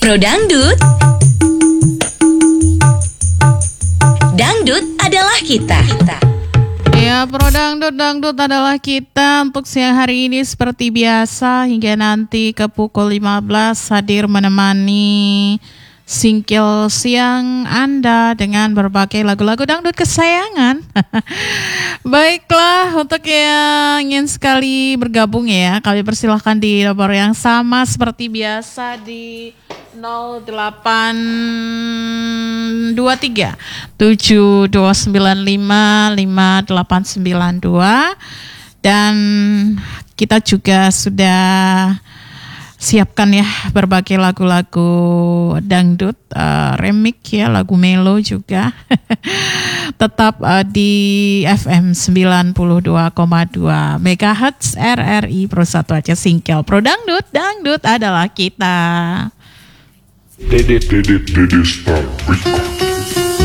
Pro Dangdut. Dangdut adalah kita. Ya, Pro Dangdut adalah kita. Untuk siang hari ini seperti biasa hingga nanti ke pukul 15 hadir menemani singkil siang Anda dengan berbagai lagu-lagu dangdut kesayangan. Baiklah, untuk yang ingin sekali bergabung ya, kami persilahkan di nomor yang sama seperti biasa di 0823 7295 5892, dan kita juga sudah siapkan ya berbagai lagu-lagu dangdut, remix ya, lagu melo juga. Tetap di FM 92,2 MHz RRI Pro 1 aja singkel Pro Dangdut. Dangdut adalah kita. Dede Star Record.